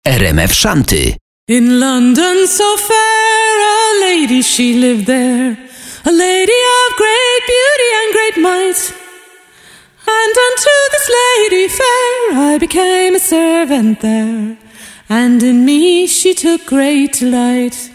RMF Shanty. In London so fair a lady she lived there, a lady of great beauty and great might. And unto this lady fair I became a servant there, and in me she took great delight.